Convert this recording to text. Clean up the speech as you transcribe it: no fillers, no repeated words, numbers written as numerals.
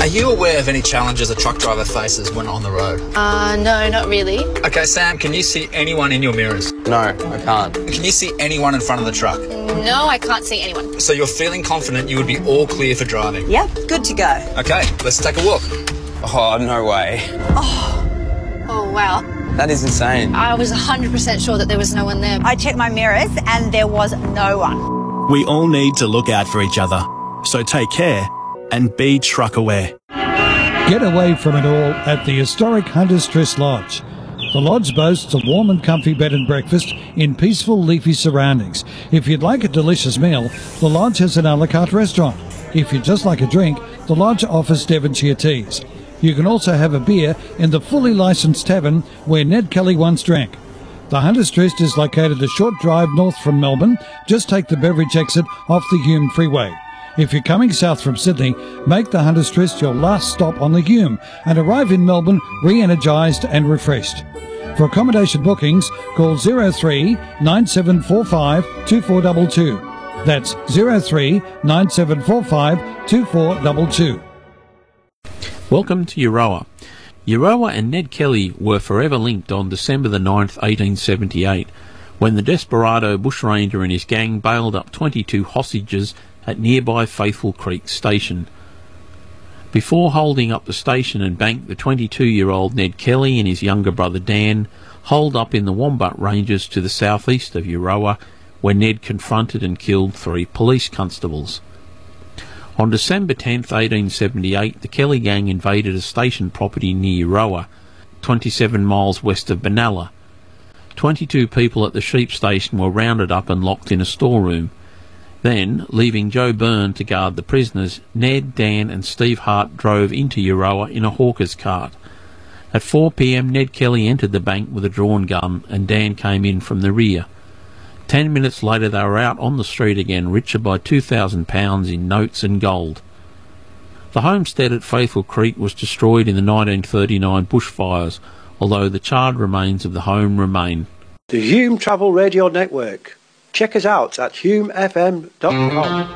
Are you aware of any challenges a truck driver faces when on the road? No, not really. Okay, Sam, can you see anyone in your mirrors? No, I can't. Can you see anyone in front of the truck? No, I can't see anyone. So you're feeling confident you would be all clear for driving? Yep, good to go. Okay, let's take a look. Oh, no way. Oh, wow. That is insane. I was 100% sure that there was no one there. I checked my mirrors and there was no one. We all need to look out for each other. So take care and be truck aware. Get away from it all at the historic Hunter's Tryst Lodge. The lodge boasts a warm and comfy bed and breakfast in peaceful, leafy surroundings. If you'd like a delicious meal, the lodge has an a la carte restaurant. If you'd just like a drink, the lodge offers Devonshire teas. You can also have a beer in the fully licensed tavern where Ned Kelly once drank. The Hunter's Tryst is located a short drive north from Melbourne. Just take the Beveridge exit off the Hume Freeway. If you're coming south from Sydney, make the Hunter's Tryst your last stop on the Hume and arrive in Melbourne re-energised and refreshed. For accommodation bookings, call 03 9745 2422. That's 03 9745 2422. Welcome to Euroa. Euroa and Ned Kelly were forever linked on December the 9th, 1878, when the desperado bushranger and his gang bailed up 22 hostages at nearby Faithful Creek Station. Before holding up the station and bank, the 22-year-old Ned Kelly and his younger brother Dan holed up in the Wombat Ranges to the southeast of Euroa, where Ned confronted and killed 3 police constables. On December 10th, 1878, the Kelly gang invaded a station property near Euroa, 27 miles west of Benalla. 22 people at the sheep station were rounded up and locked in a storeroom. Then, leaving Joe Byrne to guard the prisoners, Ned, Dan and Steve Hart drove into Euroa in a hawker's cart. At 4 p.m, Ned Kelly entered the bank with a drawn gun and Dan came in from the rear. 10 minutes later they were out on the street again, richer by £2,000 in notes and gold. The homestead at Faithful Creek was destroyed in the 1939 bushfires, although the charred remains of the home remain. The Hume Travel Radio Network. Check us out at humefm.com.